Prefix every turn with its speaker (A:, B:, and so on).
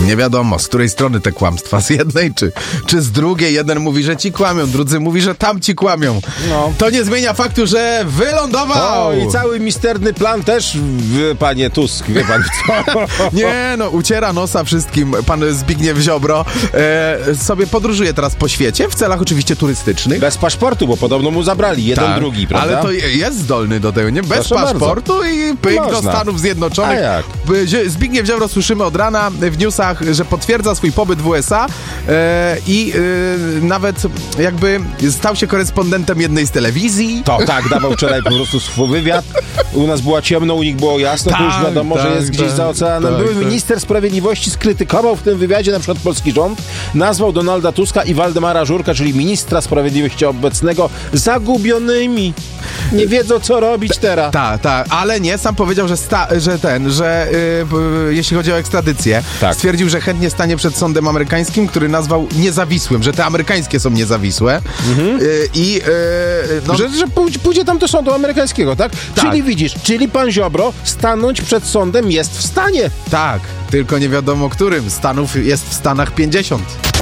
A: Nie wiadomo, z której strony te kłamstwa, z jednej czy z drugiej. Jeden mówi, że ci kłamią, drudzy mówi, że tam ci kłamią.
B: No.
A: To nie zmienia faktu, że wylądował!
B: O, i cały misterny plan też, panie Tusk, wie pan co?
A: Nie, no, uciera nosa wszystkim pan Zbigniew Ziobro. Sobie podróżuje teraz po świecie, w celach oczywiście turystycznych.
B: Bez paszportu, bo podobno mu zabrali jeden,
A: Tak,
B: drugi, prawda?
A: ale to jest zdolny do tego, nie? Bez
B: Proszę
A: paszportu i pyk do
B: Można.
A: Stanów Zjednoczonych.
B: A jak?
A: Zbigniew Ziobro, słyszymy od rana w newsach, że potwierdza swój pobyt w USA i nawet jakby stał się korespondentem jednej z telewizji.
B: To tak, dawał wczoraj po prostu swój wywiad. U nas była ciemno, u nich było jasno, to już
A: Tak,
B: wiadomo, że
A: tak,
B: jest gdzieś
A: tak,
B: za oceanem.
A: tak,
B: Były
A: tak.
B: minister sprawiedliwości skrytykował w tym wywiadzie na przykład polski rząd, nazwał Donalda Tuska i Waldemara Żurka, czyli ministra sprawiedliwości obecnego, zagubionymi. Nie wiedzą, co robić teraz.
A: Tak, ale nie, sam powiedział, że jeśli chodzi o ekstradycję,
B: Tak.
A: stwierdził, że chętnie stanie przed sądem amerykańskim, który nazwał niezawisłym, że te amerykańskie są niezawisłe. No,
B: Że pójdzie tam do sądu amerykańskiego, tak?
A: Tak.
B: Czyli widzisz, pan Ziobro stanąć przed sądem jest w stanie.
A: tak, tylko nie wiadomo którym. Stanów jest w Stanach 50.